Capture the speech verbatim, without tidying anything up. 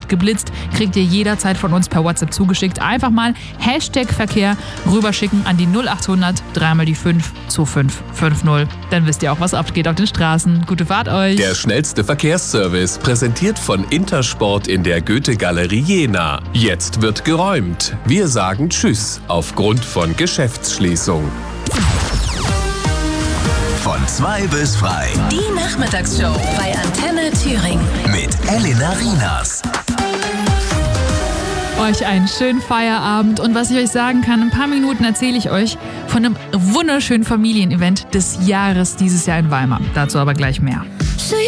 geblitzt, kriegt ihr jederzeit von uns per WhatsApp zugeschickt. Einfach mal Hashtag Verkehr rüberschicken an die null achthundert dreimal die fünf zwei fünf fünf null. Dann wisst ihr auch, was abgeht auf den Straßen. Gute Fahrt euch! Der schnellste Verkehrsservice, präsentiert von Intersport in der Goethe-Galerie Jena. Jetzt wird geräumt. Wir sagen Tschüss aufgrund von Geschäftsschließung. Von zwei bis frei. Die Nachmittagsshow bei Antenne Thüringen. Mit Elena Rienas. Euch einen schönen Feierabend. Und was ich euch sagen kann, in ein paar Minuten erzähle ich euch von einem wunderschönen Familienevent des Jahres dieses Jahr in Weimar. Dazu aber gleich mehr.